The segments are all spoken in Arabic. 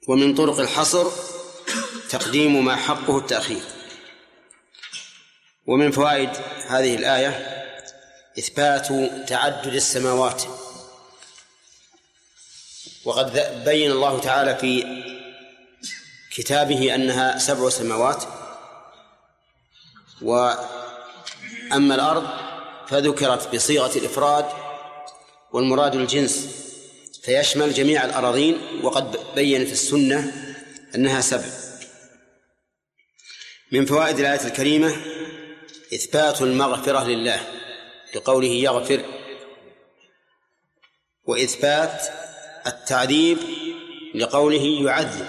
ومن طرق الحصر تقديم ما حقه التأخير. ومن فوائد هذه الآية إثبات تعدد السماوات، وقد بين الله تعالى في كتابه أنها 7 سماوات، وأما الأرض فذكرت بصيغة الإفراد والمراد الجنس فيشمل جميع الأراضين، وقد بين في السنة أنها 7. من فوائد الآية الكريمة إثبات المغفرة لله لقوله يغفر، وإثبات التعذيب لقوله يعذب.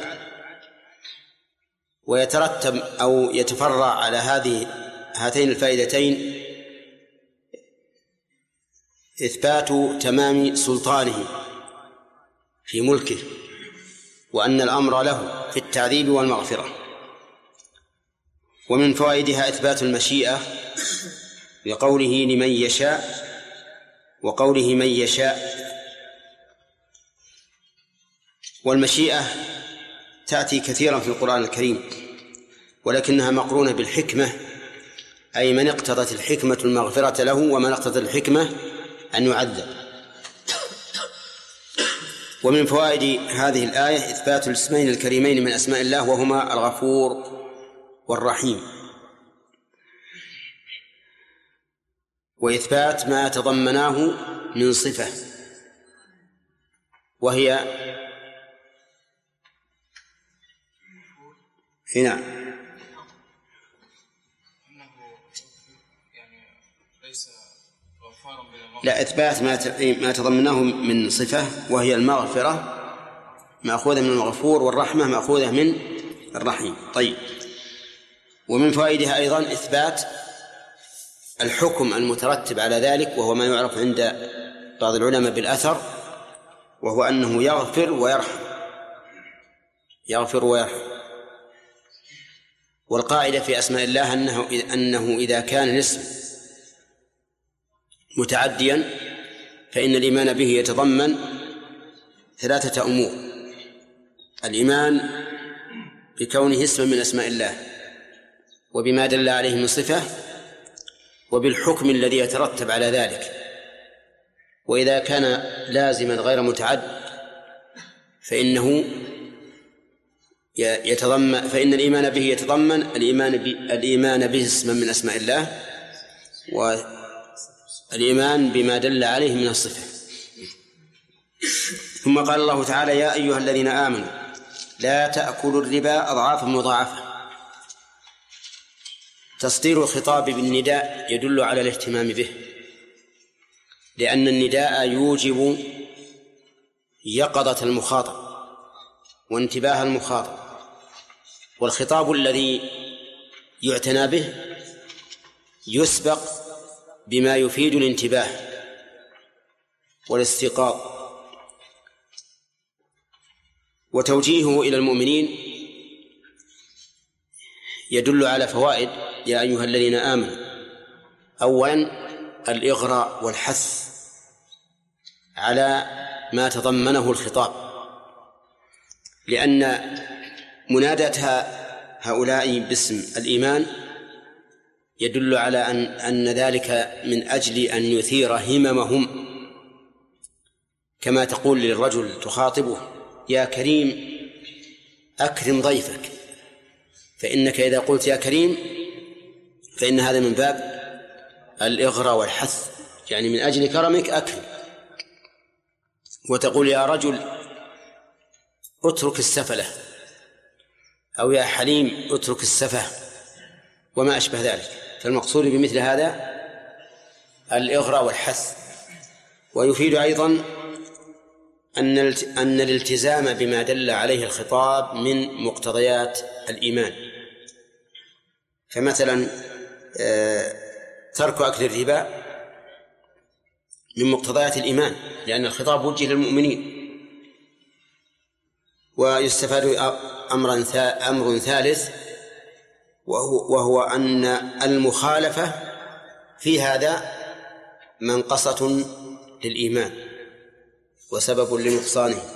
ويترتب أو يتفرع على هاتين الفائدتين إثبات تمام سلطانه في ملكه، وأن الأمر له في التعذيب والمغفرة. ومن فوائدها إثبات المشيئة لقوله لمن يشاء وقوله من يشاء. والمشيئة تأتي كثيرا في القرآن الكريم، ولكنها مقرونة بالحكمة، أي من اقتضت الحكمة المغفرة له ومن اقتضت الحكمة أن يعذب. ومن فوائد هذه الآية إثبات الاسمين الكريمين من أسماء الله، وهما الغفور والرحيم، وإثبات ما تضمناه من صفة، وهي هنا لا، إثبات ما تضمناه من صفة، وهي المغفرة مأخوذة من الغفور، والرحمة مأخوذة من الرحيم. طيب، ومن فوائدها أيضا إثبات الحكم المترتب على ذلك، وهو ما يعرف عند بعض العلماء بالأثر، وهو أنه يغفر ويرحم، يغفر ويرحم. والقاعدة في أسماء الله أنه إذا كان الاسم متعديا فإن الإيمان به يتضمن 3 أمور: الإيمان بكونه اسما من أسماء الله، وبما دل عليه من صفة، وبالحكم الذي يترتب على ذلك. وإذا كان لازما غير متعد فإن الإيمان به يتضمن الإيمان به اسما من أسماء الله، والإيمان بما دل عليه من الصفة. ثم قال الله تعالى: يا أيها الذين آمنوا لا تأكلوا الربا أضعافا مضاعفة. تصدير الخطاب بالنداء يدل على الاهتمام به، لأن النداء يوجب يقظة المخاطب وانتباه المخاطب، والخطاب الذي يعتنى به يسبق بما يفيد الانتباه والاستيقاظ. وتوجيهه إلى المؤمنين يدل على فوائد: يا أيها الذين آمنوا. أولا الإغراء والحث على ما تضمنه الخطاب، لأن منادة هؤلاء باسم الإيمان يدل على أن ذلك من أجل أن يثير هممهم، كما تقول للرجل تخاطبه: يا كريم أكرم ضيفك. فإنك إذا قلت يا كريم فإن هذا من باب الإغراء والحث، يعني من أجل كرمك أكرم. وتقول يا رجل اترك السفلة، أو يا حليم اترك السفه، وما أشبه ذلك. فالمقصود بمثل هذا الإغراء والحث. ويفيد أيضا أن الالتزام بما دل عليه الخطاب من مقتضيات الإيمان. فمثلا ترك أكل الربا من مقتضيات الإيمان، لأن الخطاب وجه للمؤمنين. ويستفاد أمر ثالث، وهو أن المخالفة في هذا منقصة للإيمان وسبب لنقصانه.